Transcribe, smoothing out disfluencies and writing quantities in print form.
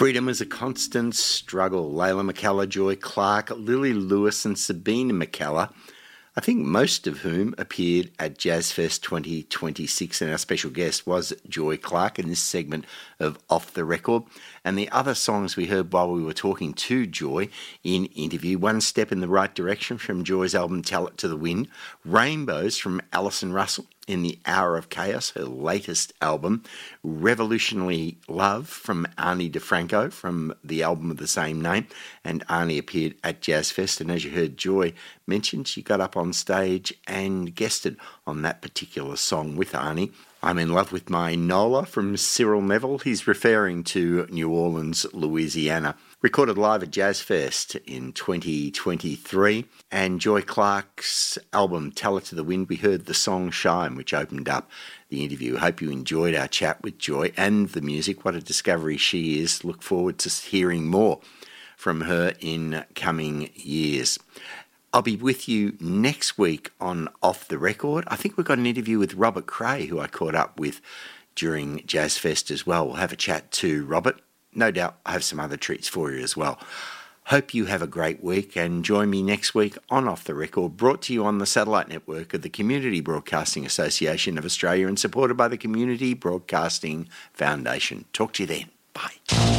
Freedom is a constant struggle. Layla McKellar, Joy Clark, Lily Lewis and Sabina McKellar, I think most of whom appeared at Jazz Fest 2026, and our special guest was Joy Clark in this segment of Off the Record. And the other songs we heard while we were talking to Joy in interview: One Step in the Right Direction from Joy's album Tell It to the Wind, Rainbows from Alison Russell in The Hour of Chaos, her latest album, Revolutionary Love from Ani DiFranco from the album of the same name, and Ani appeared at Jazz Fest, and as you heard Joy mention, she got up on stage and guested on that particular song with Ani. I'm in Love with My Nola from Cyril Neville. He's referring to New Orleans, Louisiana. Recorded live at Jazz Fest in 2023. And Joy Clark's album Tell It to the Wind, we heard the song Shine, which opened up the interview. Hope you enjoyed our chat with Joy and the music. What a discovery she is. Look forward to hearing more from her in coming years. I'll be with you next week on Off the Record. I think we've got an interview with Robert Cray, who I caught up with during Jazz Fest as well. We'll have a chat to Robert. No doubt I have some other treats for you as well. Hope you have a great week, and join me next week on Off the Record, brought to you on the satellite network of the Community Broadcasting Association of Australia and supported by the Community Broadcasting Foundation. Talk to you then. Bye.